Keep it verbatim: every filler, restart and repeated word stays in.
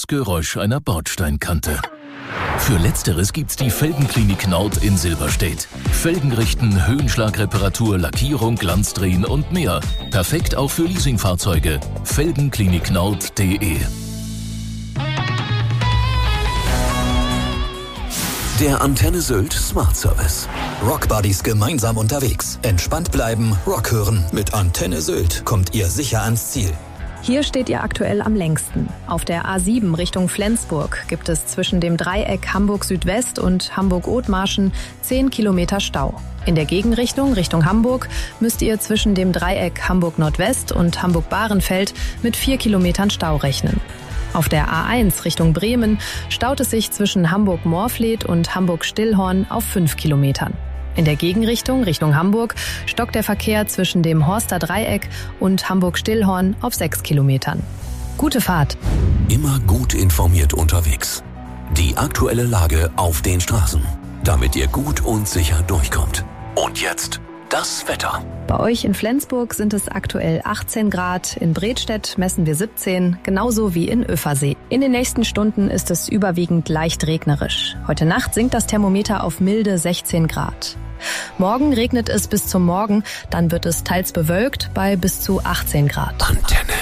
das Geräusch einer Bordsteinkante. Für Letzteres gibt's die Felgenklinik Nord in Silberstedt. Felgen richten, Höhenschlagreparatur, Lackierung, Glanzdrehen und mehr. Perfekt auch für Leasingfahrzeuge. felgenklinik nord punkt de. Der Antenne Sylt Smart Service. Rockbuddies gemeinsam unterwegs. Entspannt bleiben, Rock hören. Mit Antenne Sylt kommt ihr sicher ans Ziel. Hier steht ihr aktuell am längsten. Auf der A sieben Richtung Flensburg gibt es zwischen dem Dreieck Hamburg Südwest und Hamburg-Othmarschen zehn Kilometer Stau. In der Gegenrichtung Richtung Hamburg müsst ihr zwischen dem Dreieck Hamburg Nordwest und Hamburg-Bahrenfeld mit vier Kilometern Stau rechnen. Auf der A eins Richtung Bremen staut es sich zwischen Hamburg-Morfleet und Hamburg-Stillhorn auf fünf Kilometern. In der Gegenrichtung Richtung Hamburg stockt der Verkehr zwischen dem Horster Dreieck und Hamburg-Stillhorn auf sechs Kilometern. Gute Fahrt! Immer gut informiert unterwegs. Die aktuelle Lage auf den Straßen, damit ihr gut und sicher durchkommt. Und jetzt das Wetter. Bei euch in Flensburg sind es aktuell achtzehn Grad, in Bredstedt messen wir siebzehn, genauso wie in Öffersee. In den nächsten Stunden ist es überwiegend leicht regnerisch. Heute Nacht sinkt das Thermometer auf milde sechzehn Grad. Morgen regnet es bis zum Morgen, dann wird es teils bewölkt bei bis zu achtzehn Grad. Antenne.